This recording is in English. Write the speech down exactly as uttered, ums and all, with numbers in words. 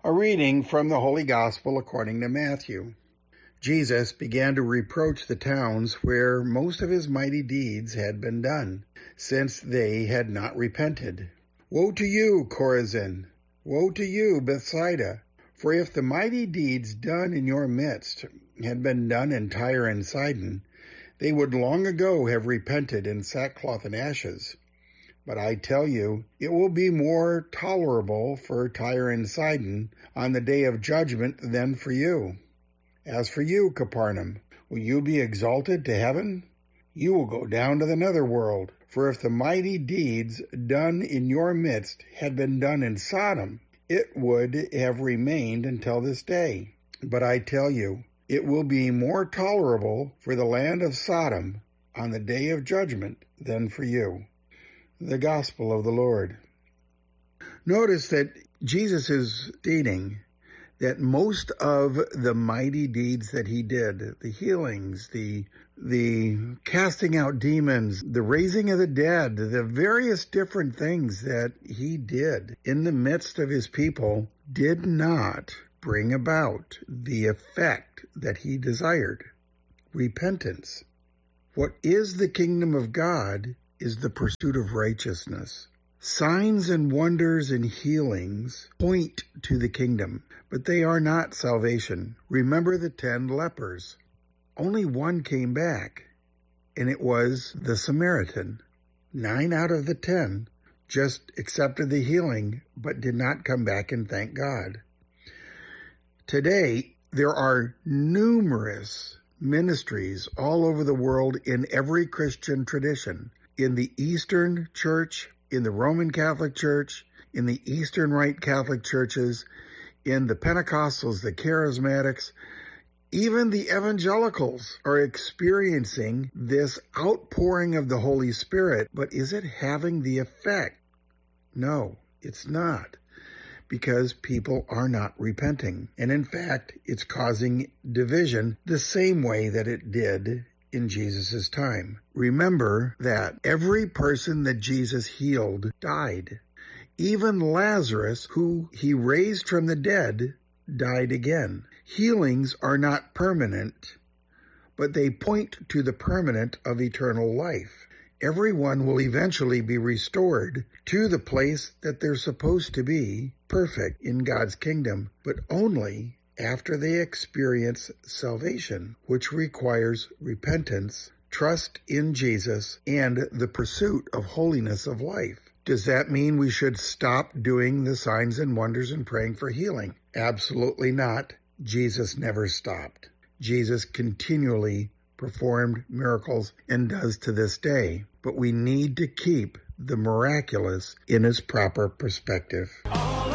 A reading from the Holy Gospel according to Matthew. Jesus began to reproach the towns where most of his mighty deeds had been done, since they had not repented. Woe to you, Chorazin! Woe to you, Bethsaida! For if the mighty deeds done in your midst had been done in Tyre and Sidon, they would long ago have repented in sackcloth and ashes. But I tell you, it will be more tolerable for Tyre and Sidon on the day of judgment than for you. As for you, Capernaum, will you be exalted to heaven? You will go down to the netherworld. For if the mighty deeds done in your midst had been done in Sodom, it would have remained until this day. But I tell you, it will be more tolerable for the land of Sodom on the day of judgment than for you. The Gospel of the Lord. Notice that Jesus is stating that most of the mighty deeds that he did, the healings, the the casting out demons, the raising of the dead, the various different things that he did in the midst of his people did not bring about the effect that he desired, repentance. What is the kingdom of God is the pursuit of righteousness. Signs and wonders and healings point to the kingdom, but they are not salvation. Remember the ten lepers. Only one came back, and it was the Samaritan. Nine out of the ten just accepted the healing, but did not come back and thank God. Today, there are numerous ministries all over the world in every Christian tradition. In the Eastern Church, in the Roman Catholic Church, in the Eastern Rite Catholic churches, in the Pentecostals, the Charismatics, even the evangelicals are experiencing this outpouring of the Holy Spirit. But is it having the effect? No, it's not, because people are not repenting. And in fact, it's causing division the same way that it did in Jesus' time. Remember that every person that Jesus healed died. Even Lazarus, who he raised from the dead, died again. Healings are not permanent, but they point to the permanent of eternal life. Everyone will eventually be restored to the place that they're supposed to be, perfect in God's kingdom, but only after they experience salvation, which requires repentance, trust in Jesus, and the pursuit of holiness of life. Does that mean we should stop doing the signs and wonders and praying for healing? Absolutely not. Jesus never stopped. Jesus continually performed miracles and does to this day. But we need to keep the miraculous in its proper perspective.